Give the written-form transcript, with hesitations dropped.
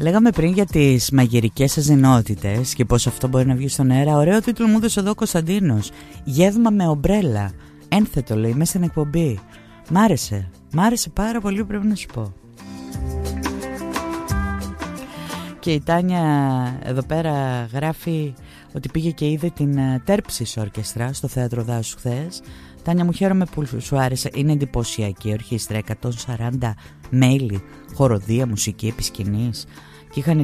Λέγαμε πριν για τις μαγειρικές αζυνότητες και πως αυτό μπορεί να βγει στον αέρα. Ωραίο τίτλο μου έδωσε εδώ ο Κωνσταντίνος. Γεύμα με ομπρέλα. Ένθετο λέει μέσα στην εκπομπή. Μ' άρεσε πάρα πολύ, πρέπει να σου πω. Και η Τάνια εδώ πέρα γράφει ότι πήγε και είδε την Τέρψης Ορκεστρά στο Θέατρο Δάσου χθες. Τάνια μου, χαίρομαι που σου άρεσε. Είναι εντυπωσιακή ορχήστρα, 140 μέλη, χοροδία, μουσική επί σκηνής. Και είχαν